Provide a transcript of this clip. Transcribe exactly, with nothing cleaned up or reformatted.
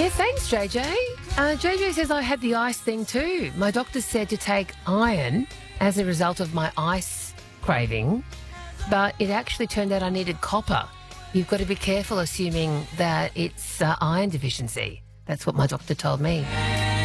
Yeah, thanks, J J. Uh, J J says I had the ice thing too. My doctor said to take iron as a result of my ice craving, but it actually turned out I needed copper. You've got to be careful assuming that it's uh, iron deficiency. That's what my doctor told me.